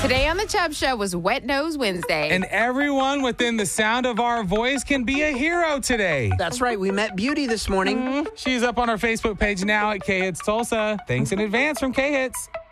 Today on The Chubb Show was Wet Nose Wednesday. And everyone within the sound of our voice can be a hero today. That's right. We met Beauty this morning. She's up on our Facebook page now at K-Hits Tulsa. Thanks in advance from K-Hits.